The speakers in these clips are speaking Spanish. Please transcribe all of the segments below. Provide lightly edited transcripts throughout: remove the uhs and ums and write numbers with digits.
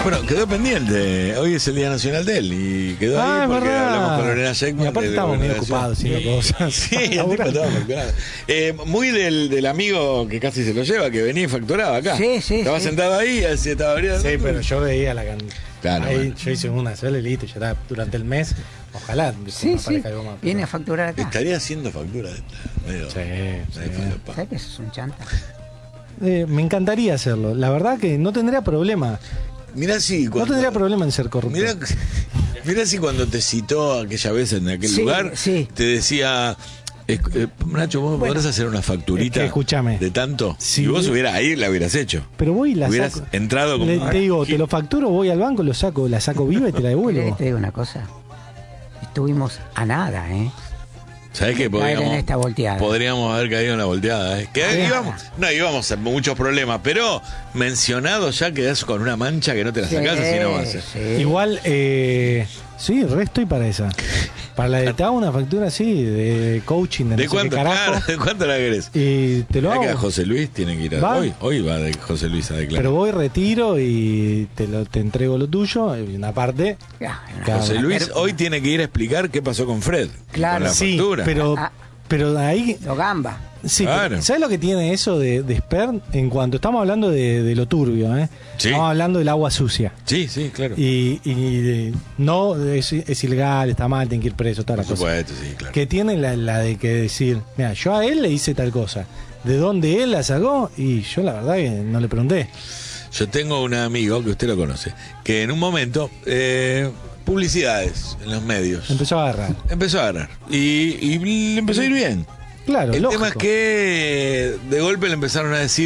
Bueno, quedó pendiente. Hoy es el Día Nacional de él y quedó ahí porque hablamos con Lorena Sheckman. Y aparte estamos muy ocupados haciendo cosas. Sí, el tipo estaba facturado. Muy del amigo que casi se lo lleva, que venía y facturaba acá. Sí. Estaba sentado ahí, así estaba abriendo. Sí, pero yo veía la cantidad. Claro, ahí bueno. yo hice una sola y listo, ya está durante el mes. Ojalá Sí, me aparezca algo más. viene a facturar acá. Estaría haciendo factura de esta. Medio, Sí. medio falopa. ¿Sabes que eso es un chanta? Me encantaría hacerlo. La verdad que no tendría problema. Mirá si No tendría problema en ser corrupto. Mirá si cuando te citó aquella vez en aquel lugar, te decía... Nacho, ¿vos podrás hacer una facturita escúchame, de tanto? si y vos ahí la hubieras hecho. Pero voy y la hubieras saco. Entrado como... Te digo, te lo facturo, voy al banco, la saco viva y te la devuelvo. Te digo una cosa. Estuvimos a nada, ¿Sabés qué? Caer en esta volteada. Podríamos haber caído en la volteada. Que íbamos a muchos problemas, pero mencionado ya quedás con una mancha que no te la sacás así nomás. Igual, sí, resto y para esa. Para la de te hago una factura así, de coaching, de ¿De no sé cuánto? qué carajo. Claro, ¿de cuánto la querés? Y te lo Mirá hago. que a José Luis tiene que ir a... Hoy va de José Luis a declarar. Pero voy, retiro y te entrego lo tuyo. Y una parte. José Luis hoy tiene que ir a explicar qué pasó con Fred. Claro. Con la Sí, factura. pero ahí. Lo gamba. Sí, claro. ¿Sabes lo que tiene eso de Spern? En cuanto estamos hablando de lo turbio, Sí. Estamos hablando del agua sucia. Sí, claro. Y no es ilegal, está mal, tiene que ir preso, toda la Por cosa. supuesto, sí, claro. Que tiene la de que decir, mira, yo a él le hice tal cosa. ¿De dónde él la sacó? Y yo la verdad que no le pregunté. Yo tengo un amigo que usted lo conoce, que en un momento, publicidades en los medios. Empezó a agarrar. Y le empezó a ir bien. Claro, El lógico. tema es que de golpe le empezaron a decir,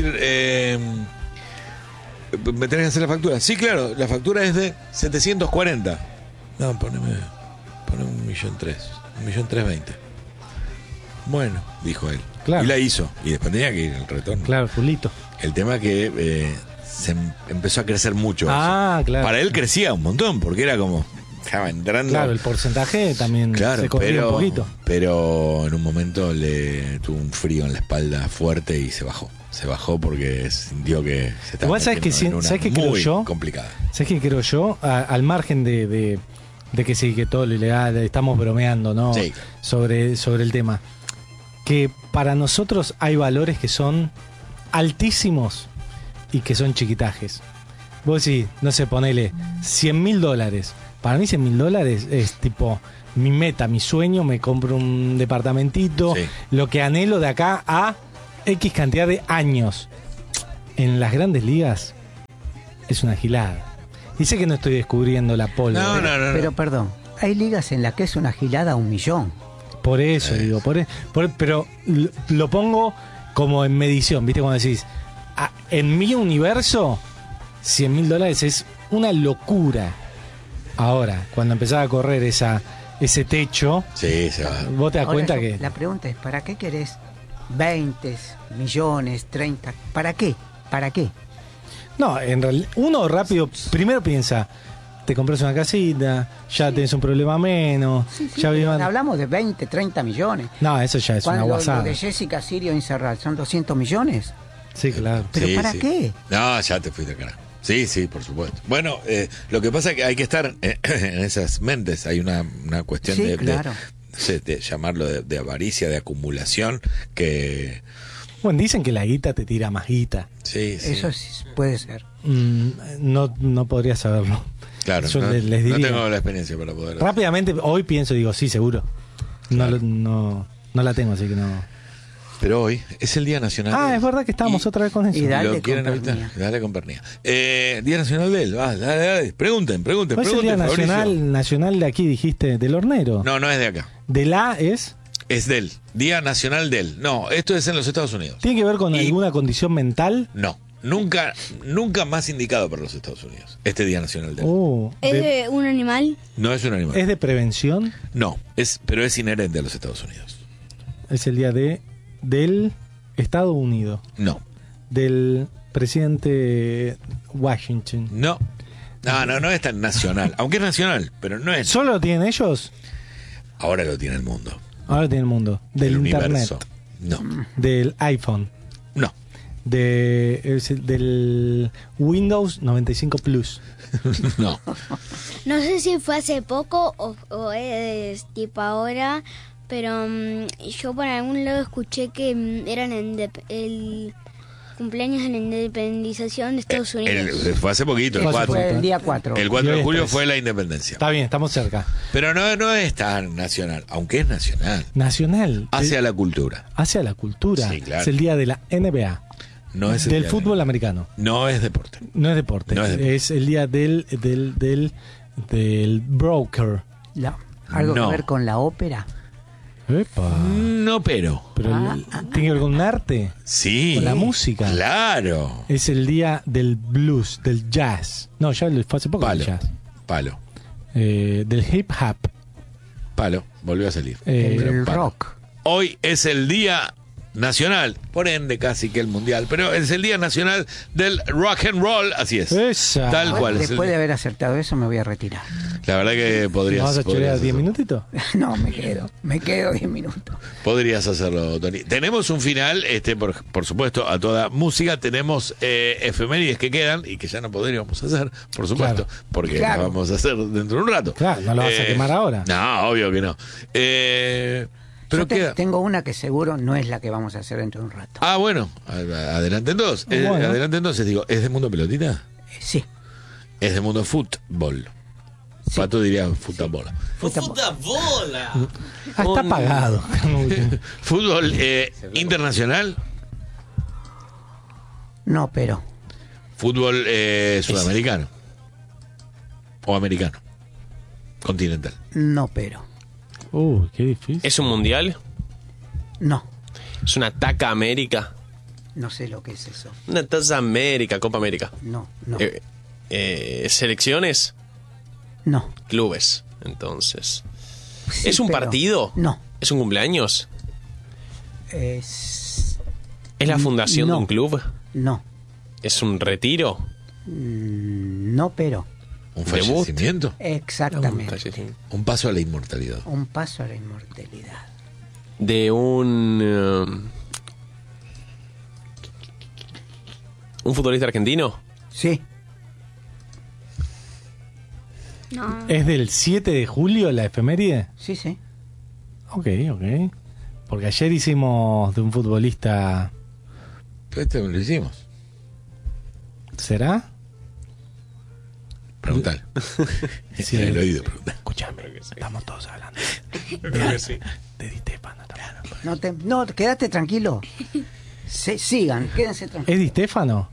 me tenés que hacer la factura. Sí, claro, la factura es de 740. No, poneme 1.300.000, 1.320.000. Bueno, dijo él. Claro. Y la hizo. Y después tenía que ir el retorno. Claro, fulito. El tema es que se empezó a crecer mucho. Ah, eso. claro. Para él crecía un montón, porque era como... Estaba entrando. Claro, el porcentaje también se corría un poquito. Pero en un momento le tuvo un frío en la espalda fuerte y se bajó. Se bajó porque sintió que se estaba Igual sabes que creo yo, complicada. ¿Sabes qué creo yo? Al margen de que sí, que todo lo ilegal, estamos bromeando, ¿no? Sí. Sobre el tema. Que para nosotros hay valores que son altísimos y que son chiquitajes. Vos decís, no sé, ponele $100.000. Para mí $100.000 es tipo mi meta, mi sueño, me compro un departamentito, lo que anhelo de acá a X cantidad de años. En las grandes ligas es una gilada. Dice que no estoy descubriendo la pólvora. No. Pero perdón, hay ligas en las que es una gilada $1 millón. Por eso digo, pero lo pongo como en medición, ¿viste? Cuando decís, en mi universo, $100.000 es una locura. Ahora, cuando empezaba a correr ese techo, se va. Vos te das cuenta que... La pregunta es, ¿para qué querés 20 millones, 30? ¿Para qué? ¿Para qué? No, en realidad, uno rápido, primero piensa, te compras una casita, ya tenés un problema menos, ya hablamos de 20, 30 millones. No, eso ya es una guasada. Lo de Jessica Sirio Inserral son 200 millones. Sí, claro. ¿Pero para qué? No, ya te fuiste, carajo. Sí, por supuesto. Bueno, lo que pasa es que hay que estar en esas mentes. Hay una cuestión de llamarlo de avaricia, de acumulación, que... Bueno, dicen que la guita te tira más guita. Sí. Eso sí puede ser. No podría saberlo. Claro, yo les diría. No tengo la experiencia para poder... Rápidamente, hoy pienso, digo, sí, seguro. Claro. No la tengo, así que no... Pero hoy es el Día Nacional. Es verdad que estábamos otra vez con eso. Y dale con pernía. Día Nacional de él. Dale. Pregunten. ¿Es el Día nacional de aquí, dijiste, del hornero? No es de acá. ¿De la es? Es del Día Nacional de él. No, esto es en los Estados Unidos. ¿Tiene que ver con alguna condición mental? No. Nunca más indicado para los Estados Unidos. Este Día Nacional de él. ¿Es de un animal? No es un animal. ¿Es de prevención? No, pero es inherente a los Estados Unidos. Es el día del Estados Unidos. No. Del presidente Washington. No es tan nacional. Aunque es nacional, pero no es. ¿Solo lo tienen ellos? Ahora lo tiene el mundo. Ahora lo tiene el mundo. Del internet. Universo. No. Del iPhone. No. del Windows 95 Plus. No. No sé si fue hace poco o es tipo ahora, pero yo por algún lado escuché que eran el cumpleaños de la independización de Estados Unidos. Fue hace poquito. Fue el día 4. El 4 de julio 3. fue la independencia. Está bien, estamos cerca. Pero no es tan nacional, aunque es nacional. Nacional. Hacia la cultura. Hacia la cultura. Sí, claro. Es el día de la NBA. No es el Del día fútbol de- americano. No es deporte. No es deporte. No es deporte. Es el día del broker. ¿Algo No. que ver con la ópera? Epa. No, pero. Pero tiene que ver con un arte. Sí. Con la música. Claro. Es el día del blues, del jazz. No, ya fue hace poco Palo. el jazz. Palo. Del hip hop. Palo. Volvió a salir. El Palo. rock. Hoy es el día nacional, por ende casi que el mundial, pero es el día nacional del rock and roll, así es. Esa. Tal cual. Después de haber acertado eso, me voy a retirar. La verdad que podrías. ¿Vas a chorear podrías 10 hacerlo. minutitos? No, me quedo 10 minutos. Podrías hacerlo, Tony. Tenemos un final, por supuesto, a toda música. Tenemos efemérides que quedan y que ya no podríamos hacer, por supuesto, Claro. porque Claro. las vamos a hacer dentro de un rato. Claro, no lo vas a quemar ahora. No, obvio que no. Pero Yo queda. tengo una que seguro no es la que vamos a hacer dentro de un rato. Ah, bueno, adelante entonces. Bueno. Adelante entonces, digo, ¿es de mundo pelotita? Sí. Es de mundo fútbol. Sí. Pato diría fútbol. Ah, está apagado. Fútbol internacional, No, pero. fútbol sudamericano o americano, continental. No, pero. Qué difícil. ¿Es un mundial? No. ¿Es una Taca América? No sé lo que es eso. Una Taza América, Copa América. No, no. ¿Selecciones? No. Clubes, entonces. Sí, ¿Es un pero- partido? No. ¿Es un cumpleaños? Es. ¿Es la fundación No. de un club? No. ¿Es un retiro? No, pero. Un Debut. fallecimiento, Exactamente. un paso a la inmortalidad. Un paso a la inmortalidad. De un futbolista argentino. Sí. No. ¿Es del 7 de julio la efeméride? Sí, sí. Ok. Porque ayer hicimos de un futbolista. Pero lo hicimos. ¿Será? Preguntar. Sí. En el oído, preguntar. Escuchame, estamos todos hablando. De Di Stefano también. No, quédate tranquilo. Sigan, quédense tranquilos. ¿Es Di Stefano?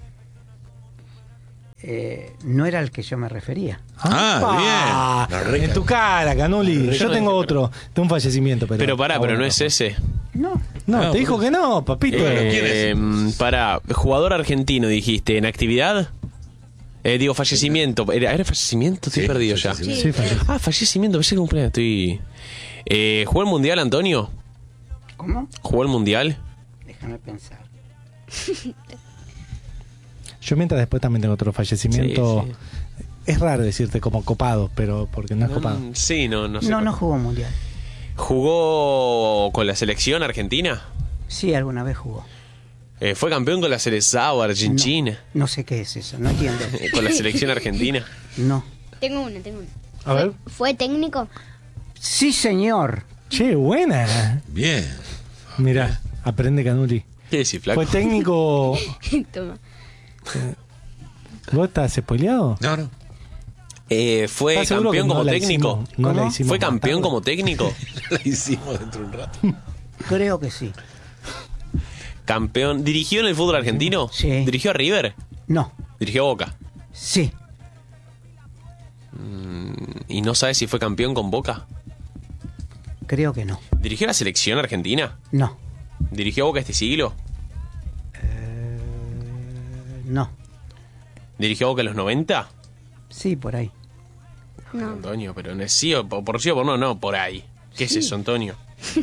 No era al que yo me refería. Ah, bien. No, re En tu cara, Canuli. Re Yo tengo cagado. otro. Tengo un fallecimiento, pero. Pero pará, Ah, pero bueno, no es ese. No. No, No, te dijo pues- que no, papito. ¿quién es? Pará, jugador argentino dijiste, ¿en actividad? Digo, fallecimiento. ¿Era fallecimiento? Estoy Sí, perdido ya. fallecimiento. Sí, falleció. Ah, fallecimiento, pensé que cumpleaños. Estoy. ¿Jugó el mundial, Antonio? ¿Cómo? ¿Jugó el mundial? Déjame pensar. Yo mientras después también tengo otro fallecimiento. Sí, sí. Es raro decirte como copado, pero porque no es copado. Sí, no sé. No jugó mundial. ¿Jugó con la selección argentina? Sí, alguna vez jugó. ¿Fue campeón con la selección argentina? No sé qué es eso, no entiendo. ¿Con la selección argentina? No. Tengo una. A ver. ¿Fue técnico? Sí, señor. Che, buena. Bien. Mirá, aprende Canuli. ¿Qué decís, flaco? Fue técnico. Toma. ¿Vos estás spoileado? No. ¿Fue ¿Estás seguro campeón que no como la técnico? hicimos- no la ¿Cómo? hicimos ¿Fue campeón matar? como técnico? La hicimos dentro de un rato. Creo que sí. ¿Campeón? ¿Dirigió en el fútbol argentino? Sí. ¿Dirigió a River? No. ¿Dirigió a Boca? Sí. ¿Y no sabes si fue campeón con Boca? Creo que no. ¿Dirigió a la selección argentina? No. ¿Dirigió a Boca este siglo? No. ¿Dirigió a Boca en los 90? Sí, por ahí. No. Antonio, pero no es sí o por sí o por no, por ahí. ¿Qué es eso, Antonio?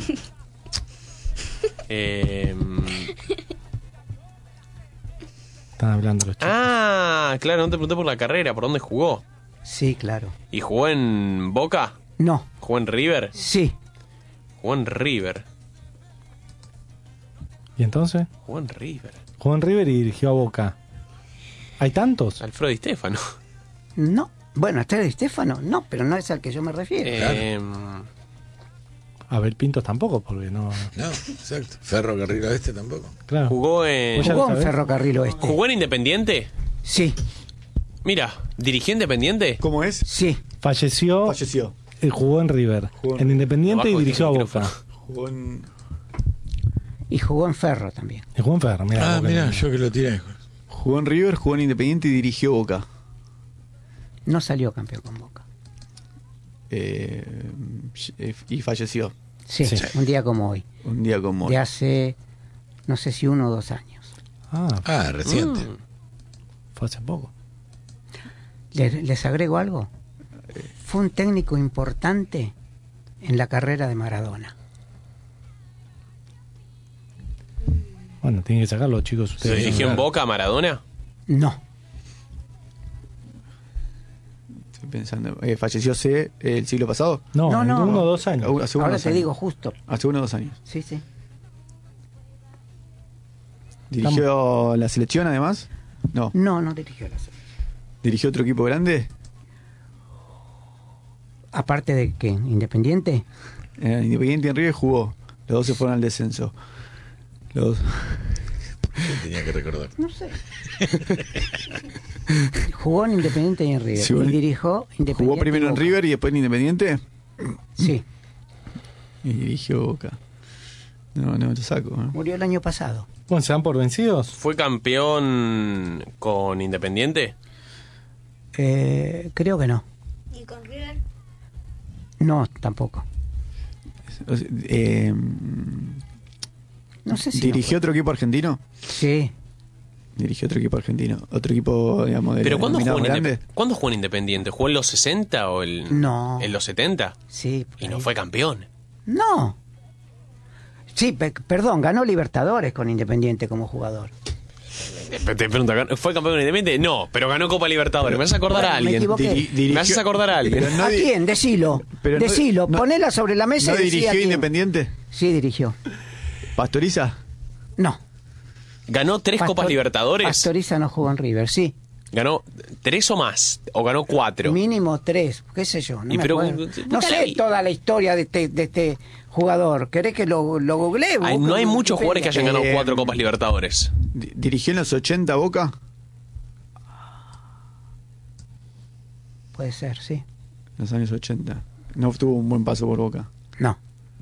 Están hablando los chicos. Claro, no te pregunté por la carrera, ¿por dónde jugó? Sí, claro. ¿Y jugó en Boca? No. ¿Jugó en River? Sí. Jugó en River. ¿Y entonces? Jugó en River. Jugó en River y dirigió a Boca. ¿Hay tantos? Alfredo Di Stéfano. No. Bueno, Alfredo Di Stéfano, no, pero no es al que yo me refiero. Abel Pintos tampoco, porque no... No, exacto. Ferrocarril Oeste tampoco. Claro. Jugó en... Ya lo Jugó en sabés. Ferrocarril Oeste. ¿Jugó en Independiente? Sí, Mira, ¿dirigió Independiente? ¿Cómo es? sí. Falleció, jugó en River, Jugó en Independiente y Abajo dirigió a del Boca. micrófono. Jugó en... Y jugó en Ferro también. Y jugó en Ferro, mirá. Boca Mira, no- yo que lo tiré. Jugó en River, jugó en Independiente y dirigió Boca. No salió campeón con Boca. Y falleció Sí, Sí. un día como hoy. un día como hoy. De hace, no sé si 1 o 2 años. Reciente. Fue hace poco. ¿Les agrego algo? Fue un técnico importante en la carrera de Maradona. Bueno, tienen que sacarlo, chicos. ¿Se Ustedes dirigió en claro. Boca a Maradona? No, Estoy pensando. ¿Falleció hace el siglo pasado? No, No, en no. 1 o 2 años. Hace ahora unos te años. digo justo. Hace 1 o 2 años. Sí, sí. ¿Dirigió la selección además? No. No, no dirigió la selección. ¿Dirigió otro equipo grande? Aparte de que Independiente, Independiente y en River jugó. Los dos se fueron al descenso. Los dos. Yo tenía que recordar. no sé. Jugó en Independiente y en River. Sí, y bueno. dirigió Independiente. ¿Jugó primero y en Boca. River y después en Independiente? Sí, Y dirigió Boca. No lo saco. ¿No? murió el año pasado. Bueno, ¿se dan por vencidos? ¿Fue campeón con Independiente? Creo que no. ¿Y con River? No, tampoco. O sea, No sé si. ¿Dirigió otro equipo argentino? Sí. Dirigió otro equipo argentino. Otro equipo, digamos, de ¿Pero los cuándo jugó, denominados en grandes. ¿cuándo jugó en Independiente? ¿Jugó en los 60 o No. en los 70? Sí. por Y no ahí. fue campeón. No. Sí, perdón, ganó Libertadores con Independiente como jugador. Te pregunto, ¿fue campeón con Independiente? No, pero ganó Copa Libertadores. ¿Me haces acordar a Bueno, me alguien? equivoqué. ¿Me haces acordar a alguien? Pero no ¿A di- quién? Decilo. pero no- Decilo. no- Ponela sobre la mesa ¿No y decí a dirigió quién. Independiente? Sí, dirigió. ¿Pastoriza? No. ¿Ganó 3 Copas Libertadores? Pastoriza no jugó en River, sí. ¿Ganó 3 o más? ¿O ganó 4? Mínimo 3, qué sé yo. No, Y me pero, acuerdo. ¿buscala No sé ahí? toda la historia de este jugador. ¿Querés que lo googlee? No hay muchos jugadores que hayan ganado Eh, 4 Copas Libertadores. ¿Dirigió en los 80 Boca? Puede ser, sí. En los años 80. No tuvo un buen paso por Boca. No.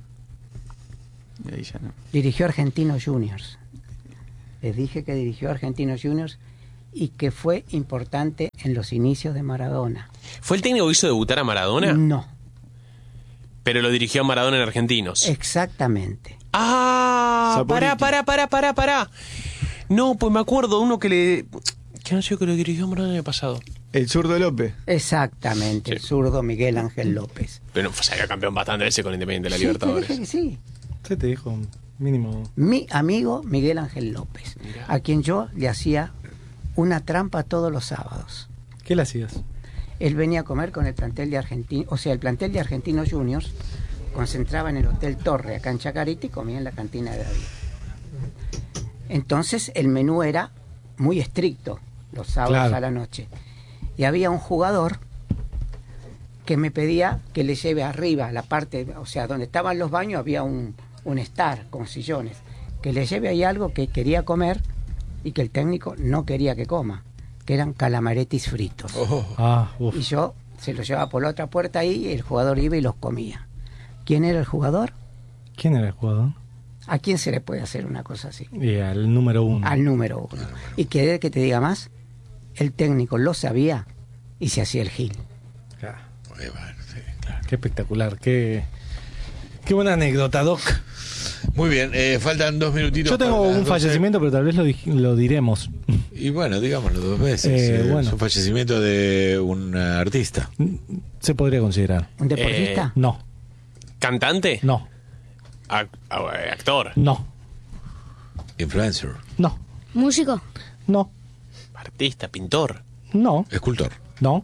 Y ahí ya no. Dirigió Argentinos Juniors. Les dije que dirigió Argentinos Juniors y que fue importante en los inicios de Maradona. ¿Fue el técnico que hizo debutar a Maradona? No, Pero lo dirigió a Maradona en Argentinos. exactamente. ¡Ah! Saporiti. Pará. No, pues me acuerdo de uno que le... ¿Qué no sé que lo dirigió a Maradona el año pasado? El zurdo López. Exactamente, el zurdo Miguel Ángel López. Pero salió campeón bastante veces con Independiente de la Sí, te Libertadores. dije que sí. ¿Qué te dijo? Mínimo. Mi amigo Miguel Ángel López, Mirá. a quien yo le hacía una trampa todos los sábados. ¿Qué le hacías? Él venía a comer con el plantel de Argentinos, o sea, el plantel de Argentinos Juniors concentraba en el Hotel Torre, acá en Chacarita, y comía en la cantina de David. Entonces el menú era muy estricto, los sábados Claro. a la noche. Y había un jugador que me pedía que le lleve arriba, la parte, o sea, donde estaban los baños había un estar con sillones, que le lleve ahí algo que quería comer y que el técnico no quería que coma, que eran calamaretis fritos. Uf. Y yo se los llevaba por la otra puerta ahí y el jugador iba y los comía. ¿Quién era el jugador? ¿Quién era el jugador? ¿A quién se le puede hacer una cosa así? Y al número 1. Al número 1. Y querer que te diga más, el técnico lo sabía y se hacía el gil. Claro. Bueno, sí, claro. Qué espectacular. Qué buena anécdota, Doc. Muy bien, faltan 2 minutitos. Yo tengo para las un 12. fallecimiento, pero tal vez lo diremos. Y bueno, digámoslo 2 veces. Bueno. Es un fallecimiento de un artista. Se podría considerar. ¿Un deportista? No, ¿Cantante? no, ¿Actor? no, Influencer. no, ¿Músico? no, ¿Artista? ¿Pintor? no, Escultor. no.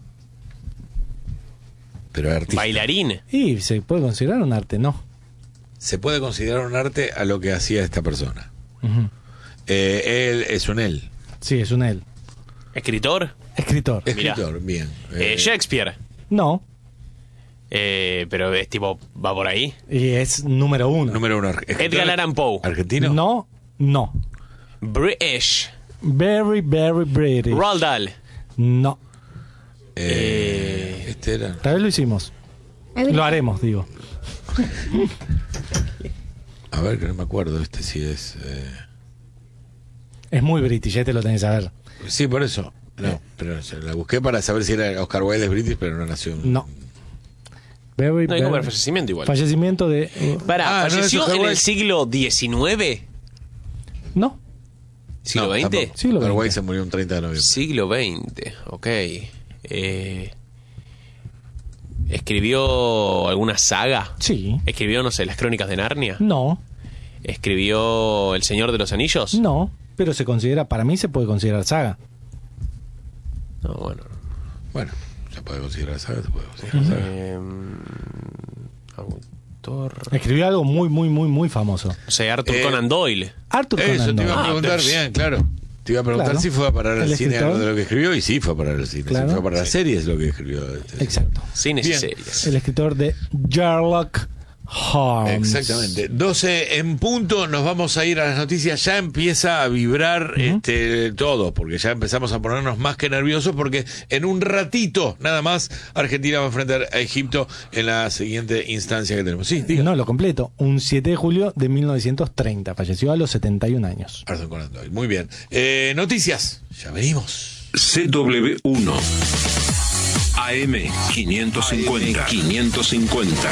Pero es artista. ¿Bailarín? Y se puede considerar un arte, no. Se puede considerar un arte a lo que hacía esta persona. Ujú. Él es un él. Sí, es un él. ¿Escritor? Escritor. Escritor, bien. Shakespeare. No. Pero es tipo, va por ahí. Y es número 1. Número 1. Edgar Allan Poe. ¿Argentino? No. British. Very, very British. Roald Dahl. No. Este era. Tal vez lo hicimos. Lo haremos, digo. A ver, que no me acuerdo si es. Es muy British, ya te lo tenés que saber. Sí, por eso. No, pero la busqué para saber si era Oscar Wilde British, pero no nació. No. Very, No hay como very- el fallecimiento igual. Fallecimiento de... ¿Falleció no es Oscar en el Wilde. siglo XIX? No. ¿Siglo No, XX? tampoco. Siglo Oscar XX. Wilde se murió un 30 de noviembre. Siglo XX, ok. ¿Escribió alguna saga? Sí. ¿Escribió, no sé, las Crónicas de Narnia? No. ¿Escribió El Señor de los Anillos? No. Pero se considera, para mí se puede considerar saga. No, bueno. Bueno, se puede considerar saga, se puede considerar saga. Autor... Escribió algo muy, muy, muy, muy famoso. No sé, Arthur Conan Doyle. Arthur Eso Conan te iba a Doyle. preguntar, pero- bien, claro. Te iba a preguntar Claro. si fue a parar al El cine escritor. algo de lo que escribió, y sí fue a parar al cine. Claro. Sí, fue a parar a series lo que escribió. Exacto. Cines y Bien. series. El escritor de Sherlock Holmes. Exactamente. 12 en punto, nos vamos a ir a las noticias. Ya empieza a vibrar todo, porque ya empezamos a ponernos más que nerviosos, porque en un ratito, nada más, Argentina va a enfrentar a Egipto en la siguiente instancia que tenemos. Sí, diga. No, lo completo. Un 7 de julio de 1930. Falleció a los 71 años. Arthur Conan Doyle. Muy bien. Noticias. Ya venimos. CW1 AM 550.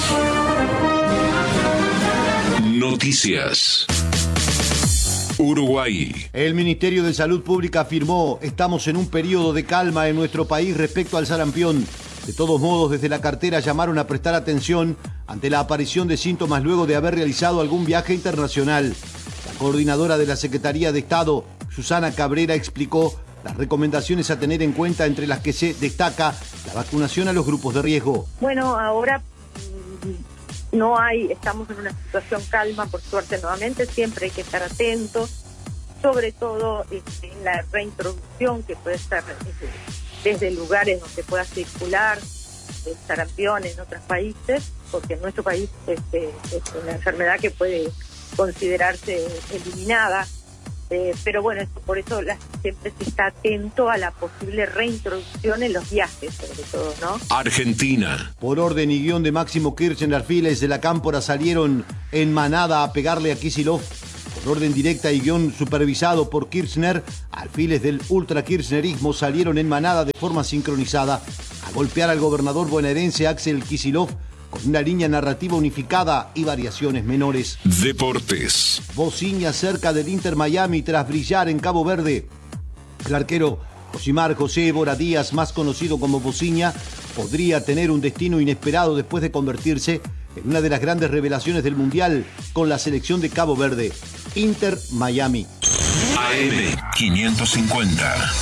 Noticias. Uruguay. El Ministerio de Salud Pública afirmó: estamos en un periodo de calma en nuestro país respecto al sarampión. De todos modos, desde la cartera llamaron a prestar atención ante la aparición de síntomas luego de haber realizado algún viaje internacional. La coordinadora de la Secretaría de Estado, Susana Cabrera, explicó las recomendaciones a tener en cuenta, entre las que se destaca la vacunación a los grupos de riesgo. Bueno, ahora no estamos en una situación calma, por suerte nuevamente, siempre hay que estar atentos, sobre todo en la reintroducción que puede estar desde lugares donde pueda circular el sarampión en otros países, porque en nuestro país es una enfermedad que puede considerarse eliminada. Pero bueno, por eso siempre se está atento a la posible reintroducción en los viajes, sobre todo, ¿no? Argentina. Por orden y guión de Máximo Kirchner, alfiles de la Cámpora salieron en manada a pegarle a Kicillof. Por orden directa y guión supervisado por Kirchner, alfiles del ultrakirchnerismo salieron en manada de forma sincronizada a golpear al gobernador bonaerense Axel Kicillof, con una línea narrativa unificada y variaciones menores. Deportes. Bociña cerca del Inter Miami tras brillar en Cabo Verde. El arquero Josimar José Évora Díaz, más conocido como Bociña, podría tener un destino inesperado después de convertirse en una de las grandes revelaciones del Mundial con la selección de Cabo Verde. Inter Miami. AM 550.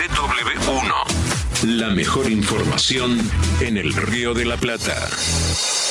CW1. La mejor información en el Río de la Plata.